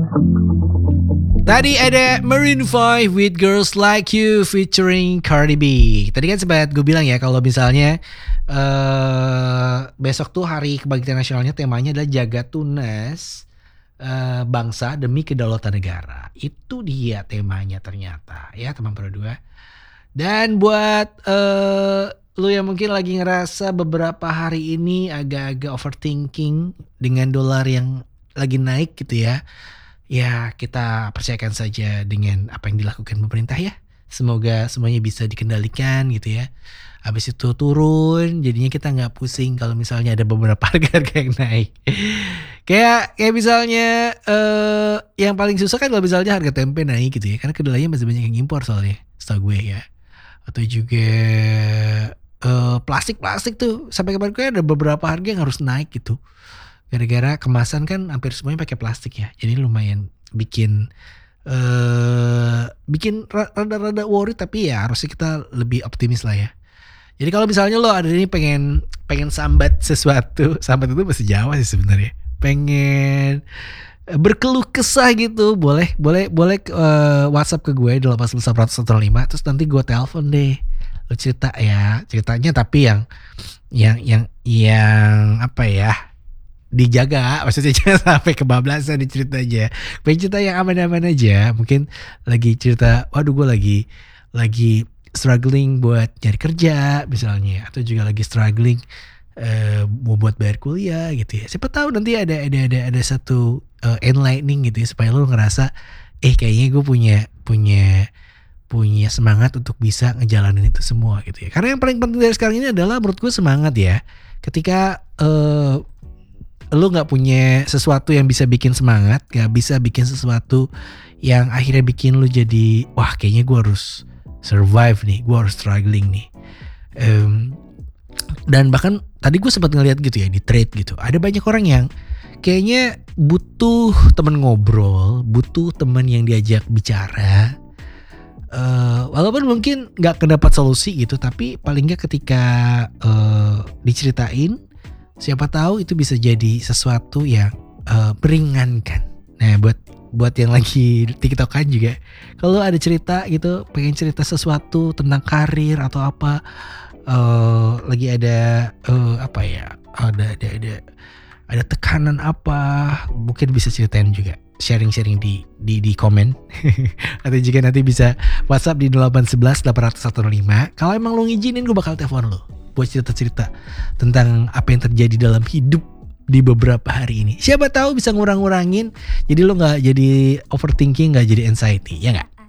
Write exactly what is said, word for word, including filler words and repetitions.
Tadi ada Maroon five with Girls Like You featuring Cardi B. Tadi kan sempat gue bilang ya kalau misalnya uh, besok tuh hari kebangkitan nasionalnya temanya adalah jaga tunas uh, bangsa demi kedaulatan negara. Itu dia temanya ternyata ya teman Pro dua. Dan buat uh, lu yang mungkin lagi ngerasa beberapa hari ini agak-agak overthinking dengan dolar yang lagi naik gitu ya. Ya kita percayakan saja dengan apa yang dilakukan pemerintah ya. Semoga semuanya bisa dikendalikan gitu ya. Habis itu turun, jadinya kita gak pusing kalau misalnya ada beberapa harga-harga yang naik. Kayak kayak misalnya uh, yang paling susah kan kalau misalnya harga tempe naik gitu ya. Karena kedelainya masih banyak yang impor soalnya, setahu gue ya. Atau juga uh, plastik-plastik tuh sampai kemarin ada beberapa harga yang harus naik gitu. Gara-gara kemasan kan hampir semuanya pakai plastik ya. Jadi lumayan bikin uh, bikin rada-rada worry, tapi ya harusnya kita lebih optimis lah ya. Jadi kalau misalnya lo ada ini pengen pengen sambat sesuatu, sambat itu bahasa Jawa sih sebenarnya. Pengen berkeluh kesah gitu, boleh boleh boleh uh, WhatsApp ke gue delapan sembilan satu lima terus nanti gue telepon deh. Lo cerita ya, ceritanya tapi yang yang yang yang apa ya? Dijaga, maksudnya jangan sampai kebablasan di ceritanya. Pengen cerita yang aman-aman aja. Mungkin lagi cerita, waduh gue lagi lagi struggling buat nyari kerja misalnya, atau juga lagi struggling uh, mau buat bayar kuliah gitu ya. Siapa tahu nanti ada ada ada ada satu uh, enlightening gitu ya, supaya lo ngerasa, eh kayaknya gue punya punya punya semangat untuk bisa ngejalanin itu semua gitu ya. Karena yang paling penting dari sekarang ini adalah menurut gue semangat ya. Ketika uh, lu gak punya sesuatu yang bisa bikin semangat, gak bisa bikin sesuatu yang akhirnya bikin lu jadi, wah kayaknya gue harus survive nih, gue harus struggling nih. Um, dan bahkan tadi gue sempat ngeliat gitu ya di trade gitu, ada banyak orang yang kayaknya butuh teman ngobrol, butuh teman yang diajak bicara. Uh, walaupun mungkin gak kedapat solusi gitu, tapi paling gak ketika uh, diceritain, siapa tahu itu bisa jadi sesuatu yang uh, meringankan. Nah buat buat yang lagi TikTokan juga, kalau ada cerita gitu, pengen cerita sesuatu tentang karir atau apa, uh, lagi ada uh, apa ya, ada ada ada ada tekanan apa, mungkin bisa ceritain juga, sharing-sharing di di di komen. Atau juga nanti bisa WhatsApp di delapan satu satu delapan satu lima. Kalau emang lo ngizinin, gue bakal telepon lo buat cerita-cerita tentang apa yang terjadi dalam hidup di beberapa hari ini. Siapa tahu bisa ngurang-ngurangin, jadi lo gak jadi overthinking, gak jadi anxiety, ya gak?